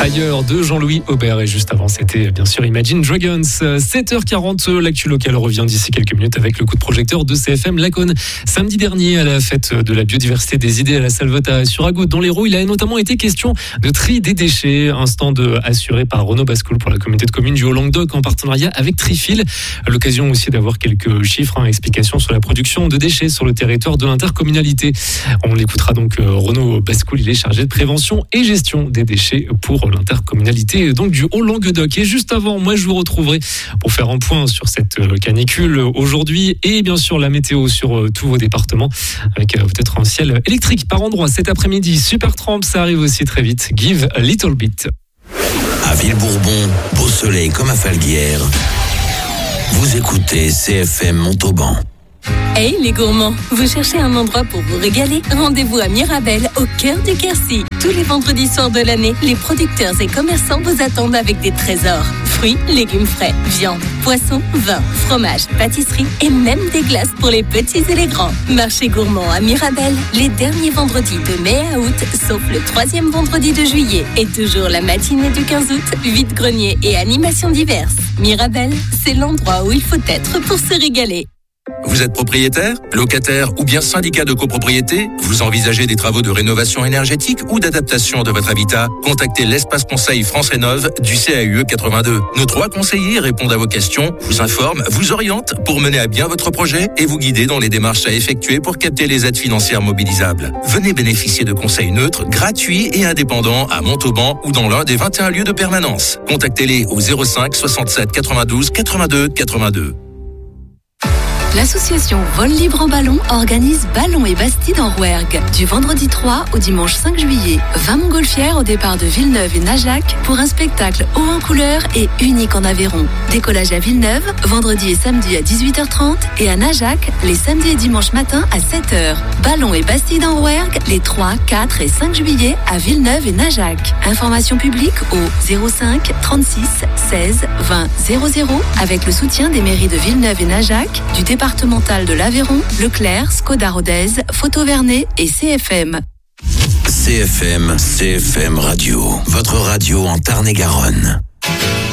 Ailleurs de Jean-Louis Aubert et juste avant c'était bien sûr Imagine Dragons. 7h40, l'actu locale revient d'ici quelques minutes avec le coup de projecteur de CFM Laconne. Samedi dernier à la fête de la biodiversité des idées à la Salvetat sur Agout dans l'Hérault, il a notamment été question de tri des déchets, un stand assuré par Renaud Bascoul pour la communauté de communes du Haut-Languedoc en partenariat avec Trifil. L'occasion aussi d'avoir quelques chiffres, explications sur la production de déchets sur le territoire de l'intercommunalité. On l'écoutera donc Renaud Bascoul, il est chargé de prévention et gestion des déchets pour l'intercommunalité donc du Haut-Languedoc. Et juste avant, moi je vous retrouverai pour faire un point sur cette canicule aujourd'hui et bien sûr la météo sur tous vos départements avec peut-être un ciel électrique par endroit cet après-midi. Supertramp, ça arrive aussi très vite. Give a little bit. À Villebourbon, beau soleil comme à Falguière. Vous écoutez CFM Montauban. Hey les gourmands, vous cherchez un endroit pour vous régaler? Rendez-vous à Mirabel, au cœur du Quercy. Tous les vendredis soirs de l'année, les producteurs et commerçants vous attendent avec des trésors. Fruits, légumes frais, viande, poissons, vin, fromage, pâtisserie et même des glaces pour les petits et les grands. Marché gourmand à Mirabel, les derniers vendredis de mai à août, sauf le 3e vendredi de juillet. Et toujours la matinée du 15 août, vide-grenier et animations diverses. Mirabel, c'est l'endroit où il faut être pour se régaler. Vous êtes propriétaire, locataire ou bien syndicat de copropriété? Vous envisagez des travaux de rénovation énergétique ou d'adaptation de votre habitat? Contactez l'espace conseil France Rénov du CAUE 82. Nos 3 conseillers répondent à vos questions, vous informent, vous orientent pour mener à bien votre projet et vous guider dans les démarches à effectuer pour capter les aides financières mobilisables. Venez bénéficier de conseils neutres, gratuits et indépendants à Montauban ou dans l'un des 21 lieux de permanence. Contactez-les au 05 67 92 82 82. L'association Vol Libre en Ballon organise Ballon et Bastide en Rouergue du vendredi 3 au dimanche 5 juillet. 20 montgolfières au départ de Villeneuve et Najac pour un spectacle haut en couleur et unique en Aveyron. Décollage à Villeneuve, vendredi et samedi à 18h30 et à Najac, les samedis et dimanches matin à 7h. Ballon et Bastide en Rouergue les 3, 4 et 5 juillet à Villeneuve et Najac. Information publique au 05 36 16 20 00 avec le soutien des mairies de Villeneuve et Najac, du départemental de l'Aveyron, Leclerc, Skoda Rodez, Photo Vernet et CFM. CFM Radio, votre radio en Tarn-et-Garonne.